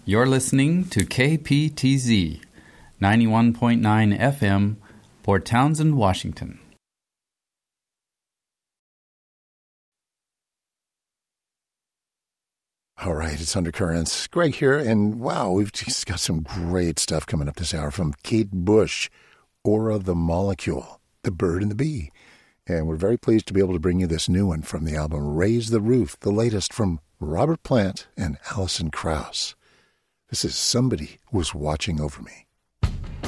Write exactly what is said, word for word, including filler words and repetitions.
You're listening to K P T Z, ninety-one point nine F M, Port Townsend, Washington. All right, it's Undercurrents. Greg here, and wow, we've just got some great stuff coming up this hour from Kate Bush, Aura the Molecule, The Bird and the Bee. And we're very pleased to be able to bring you this new one from the album Raise the Roof, the latest from Robert Plant and Alison Krauss. This is Somebody Was Watching Over Me.